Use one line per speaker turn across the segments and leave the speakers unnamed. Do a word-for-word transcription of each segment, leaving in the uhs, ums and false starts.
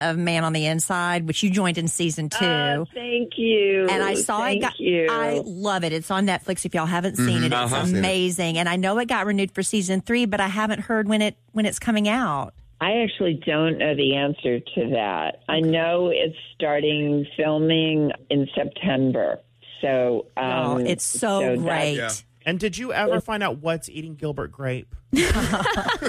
of Man on the Inside, which you joined in season two.
Uh, thank you.
And I saw
thank
it. Got,
you.
I love it. It's on Netflix. If y'all haven't seen
Mm-hmm.
it, it's
Uh-huh.
amazing. And I know it got renewed for season three, but I haven't heard when it when it's coming out.
I actually don't know the answer to that. I know it's starting filming in September. So um,
Oh, it's so,
so
great.
Yeah.
And did you ever find out what's eating Gilbert Grape?
That's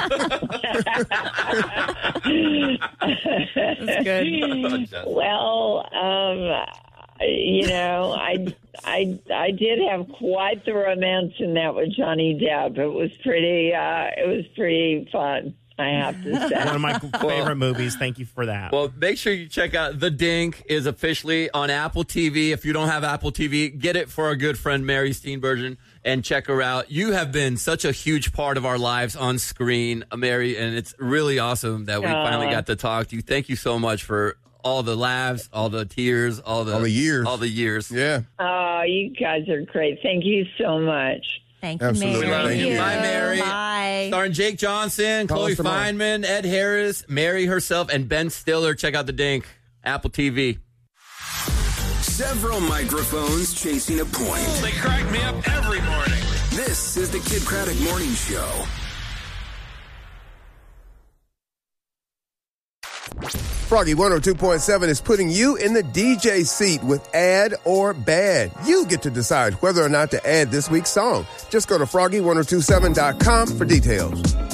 good.
Well, um, you know, I, I, I did have quite the romance in that with Johnny Depp. It was pretty, uh, it was pretty fun, I have to say.
One of my favorite movies. Thank you for that.
Well, make sure you check out The Dink is officially on Apple T V. If you don't have Apple T V, get it for our good friend Mary Steenburgen and check her out. You have been such a huge part of our lives on screen, Mary, and it's really awesome that we
Aw.
finally got to talk to you. Thank you so much for all the laughs, all the tears, all the,
All the years.
all the years.
Yeah.
Oh, you guys are great. Thank you so much.
Thank you,
Absolutely.
Mary.
We love
Thank
you.
you.
Bye, Mary.
Bye.
Starring Jake Johnson,
Call
Chloe
us tomorrow.
Fineman, Ed Harris, Mary herself, and Ben Stiller. Check out The Dink, Apple T V.
Several microphones chasing a point.
They crack me up every morning.
This is the Kid Craddock Morning Show.
Froggy one oh two point seven is putting you in the D J seat with Add or Bad. You get to decide whether or not to add this week's song. Just go to froggy ten twenty-seven dot com for details.